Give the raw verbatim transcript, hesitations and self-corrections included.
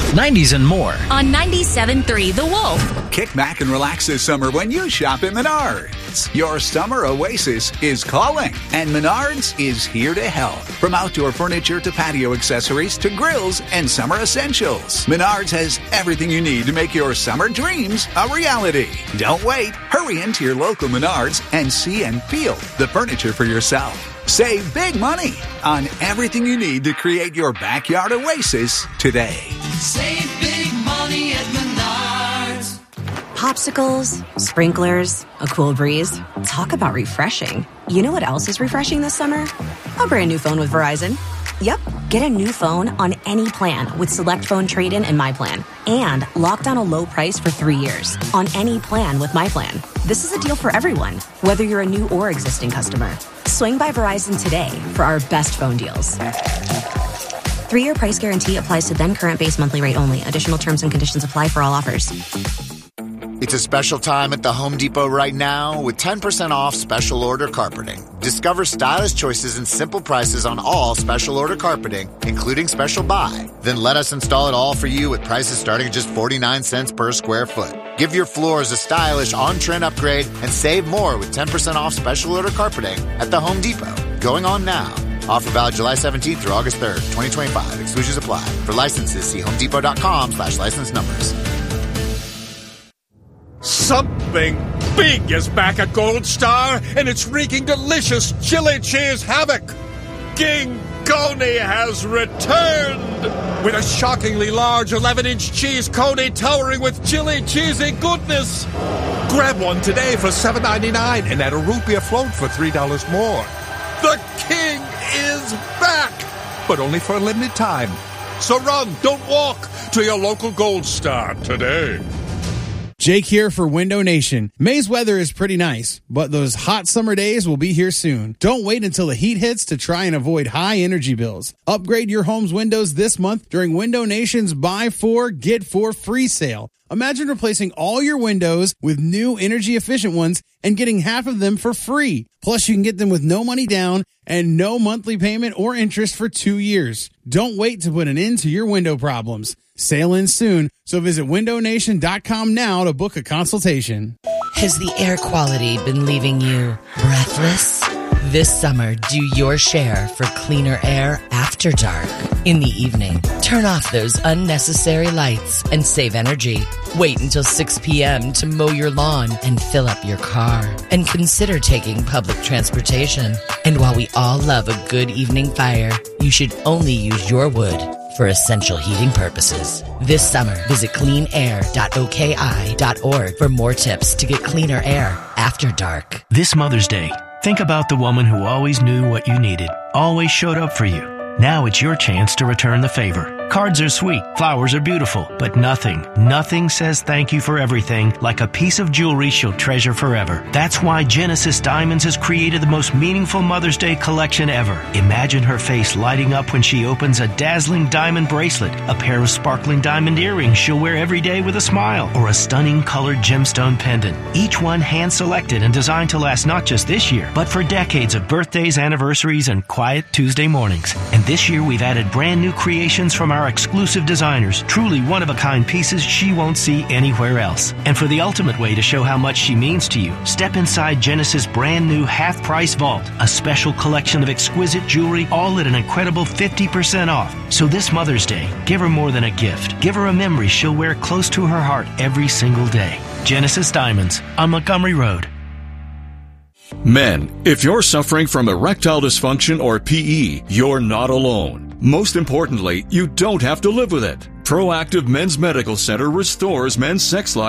nineties and more. On ninety-seven point three The Wolf. Kick back and relax this summer when you shop at Menards. Your summer oasis is calling, and Menards is here to help. From outdoor furniture to patio accessories to grills and summer essentials, Menards has everything you need to make your summer dreams a reality. Don't wait. Hurry into your local Menards and see and feel the furniture for yourself. Save big money on everything you need to create your backyard oasis today. Save big money at Menards. Popsicles, sprinklers, a cool breeze. Talk about refreshing. You know what else is refreshing this summer? A brand new phone with Verizon. Yep, get a new phone on any plan with Select Phone Trade-in and My Plan. And lock down a low price for three years on any plan with My Plan. This is a deal for everyone, whether you're a new or existing customer. Swing by Verizon today for our best phone deals. Three-year price guarantee applies to then current base monthly rate only. Additional terms and conditions apply for all offers. It's a special time at the Home Depot right now with ten percent off special order carpeting. Discover stylish choices and simple prices on all special order carpeting, including special buy. Then let us install it all for you with prices starting at just forty-nine cents per square foot. Give your floors a stylish on-trend upgrade and save more with ten percent off special order carpeting at the Home Depot. Going on now. Offer valid July seventeenth through August third, twenty twenty-five. Exclusions apply. For licenses, see homedepot.com slash license numbers. Something big is back at Gold Star, and it's wreaking delicious chili cheese havoc. King Coney has returned with a shockingly large eleven-inch cheese coney towering with chili cheesy goodness. Grab one today for seven ninety-nine and add a root beer float for three dollars more. The king is back, but only for a limited time. So run, don't walk, to your local Gold Star today. Jake here for Window Nation. May's weather is pretty nice, but those hot summer days will be here soon. Don't wait until the heat hits to try and avoid high energy bills. Upgrade your home's windows this month during Window Nation's Buy Four, Get Four free sale. Imagine replacing all your windows with new energy efficient ones and getting half of them for free. Plus, you can get them with no money down and no monthly payment or interest for two years. Don't wait to put an end to your window problems. Sale ends soon, so visit window nation dot com now to book a consultation. Has the air quality been leaving you breathless? This summer, do your share for cleaner air after dark. In the evening, turn off those unnecessary lights and save energy. Wait until six p.m. to mow your lawn and fill up your car. And consider taking public transportation. And while we all love a good evening fire, you should only use your wood for essential heating purposes. This summer, visit clean air dot o k i dot org for more tips to get cleaner air after dark. This Mother's Day, think about the woman who always knew what you needed, always showed up for you. Now it's your chance to return the favor. Cards are sweet, flowers are beautiful, but nothing, nothing says thank you for everything like a piece of jewelry she'll treasure forever. That's why Genesis Diamonds has created the most meaningful Mother's Day collection ever. Imagine her face lighting up when she opens a dazzling diamond bracelet, a pair of sparkling diamond earrings she'll wear every day with a smile, or a stunning colored gemstone pendant. Each one hand-selected and designed to last not just this year, but for decades of birthdays, anniversaries, and quiet Tuesday mornings. And this year we've added brand new creations from our exclusive designers, truly one-of-a-kind pieces she won't see anywhere else. And for the ultimate way to show how much she means to you, step inside Genesis' brand new half-price vault, a special collection of exquisite jewelry, all at an incredible fifty percent off. So this Mother's Day, give her more than a gift. Give her a memory she'll wear close to her heart every single day. Genesis Diamonds on Montgomery Road. Men, if you're suffering from erectile dysfunction or P E, you're not alone. Most importantly, you don't have to live with it. Proactive Men's Medical Center restores men's sex life